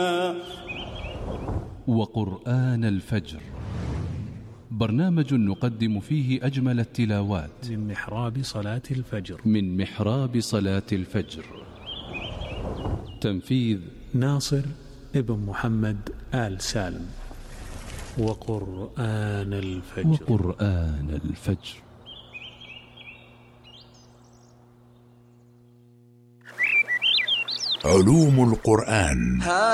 وقرآن الفجر، برنامج نقدم فيه أجمل التلاوات من محراب صلاة الفجر. تنفيذ ناصر ابن محمد آل سالم. وقرآن الفجر. علوم القرآن.